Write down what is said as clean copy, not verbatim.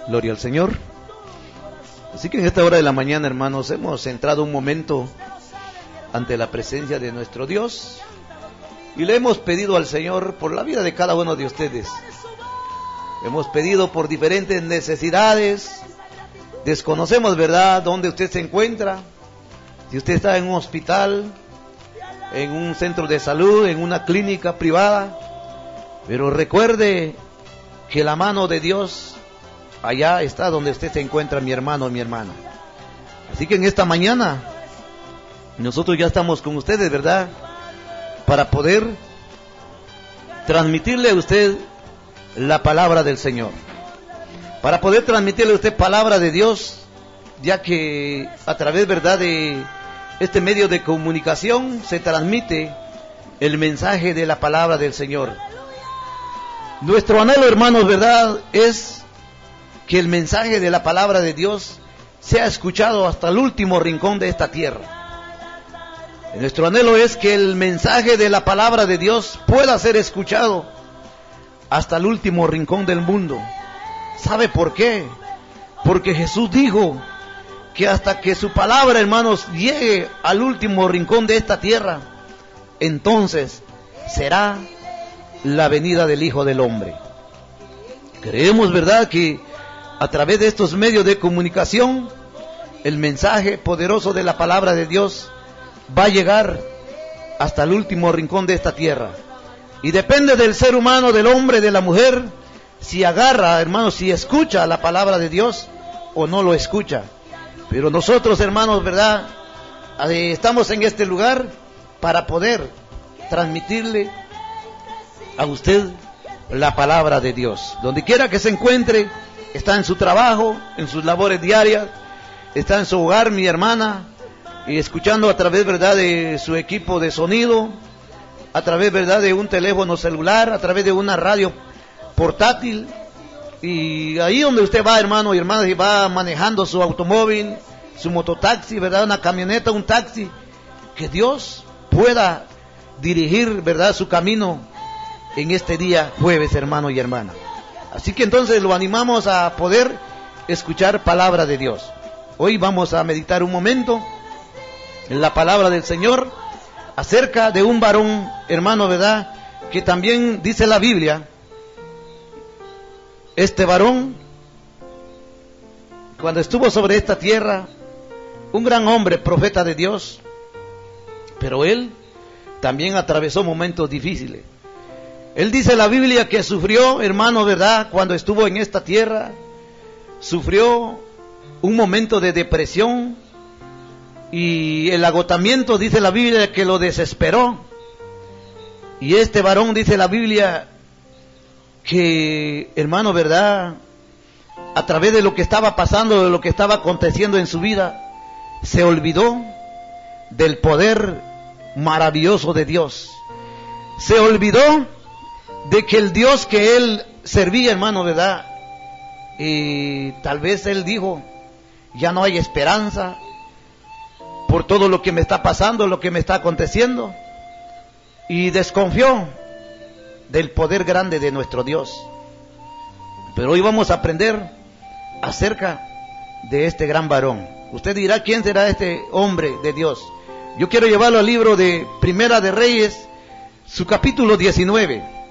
Gloria al Señor. Así que en esta hora de la mañana, hermanos, hemos entrado un momento ante la presencia de nuestro Dios y le hemos pedido al Señor por la vida de cada uno de ustedes. Hemos pedido por diferentes necesidades. Desconocemos, ¿verdad?, dónde usted se encuentra. Si usted está en un hospital, en un centro de salud, en una clínica privada, pero recuerde que la mano de Dios allá está donde usted se encuentra, mi hermano, mi hermana. Así que en esta mañana nosotros ya estamos con ustedes, ¿verdad?, para poder transmitirle a usted la palabra del Señor, para poder transmitirle a usted palabra de Dios, ya que a través, ¿verdad?, de este medio de comunicación se transmite el mensaje de la palabra del Señor. Nuestro anhelo, hermanos, ¿verdad?, es que el mensaje de la palabra de Dios sea escuchado hasta el último rincón de esta tierra. Nuestro anhelo es que el mensaje de la palabra de Dios pueda ser escuchado hasta el último rincón del mundo. ¿Sabe por qué? Porque Jesús dijo que hasta que su palabra, hermanos, llegue al último rincón de esta tierra, entonces será la venida del Hijo del Hombre. Creemos, ¿verdad?, que a través de estos medios de comunicación el mensaje poderoso de la palabra de Dios va a llegar hasta el último rincón de esta tierra. Y depende del ser humano, del hombre, de la mujer, si agarra, hermanos, si escucha la palabra de Dios o no lo escucha. Pero nosotros, hermanos, ¿verdad?, estamos en este lugar para poder transmitirle a usted la palabra de Dios. Donde quiera que se encuentre, está en su trabajo, en sus labores diarias, está en su hogar, mi hermana, y escuchando a través, ¿verdad?, de su equipo de sonido, a través, ¿verdad?, de un teléfono celular, a través de una radio portátil. Y ahí donde usted va, hermano y hermana, si va manejando su automóvil, su mototaxi, ¿verdad?, una camioneta, un taxi, que Dios pueda dirigir, ¿verdad?, su camino en este día jueves, hermano y hermana. Así que entonces lo animamos a poder escuchar palabra de Dios. Hoy vamos a meditar un momento en la palabra del Señor acerca de un varón, hermano, ¿verdad?, que también dice la Biblia. Este varón, cuando estuvo sobre esta tierra, un gran hombre, profeta de Dios, pero él también atravesó momentos difíciles. Él dice la Biblia que sufrió, hermano, ¿verdad?, cuando estuvo en esta tierra, sufrió un momento de depresión y el agotamiento, dice la Biblia, que lo desesperó. Y este varón, dice la Biblia, que, hermano, ¿verdad?, a través de lo que estaba pasando, de lo que estaba aconteciendo en su vida, se olvidó del poder maravilloso de Dios. Se olvidó de que el Dios que él servía, hermano, ¿verdad?, y tal vez él dijo, ya no hay esperanza por todo lo que me está pasando, lo que me está aconteciendo, y desconfió del poder grande de nuestro Dios. Pero hoy vamos a aprender acerca de este gran varón. Usted dirá, ¿quién será este hombre de Dios? Yo quiero llevarlo al libro de Primera de Reyes, su capítulo 19.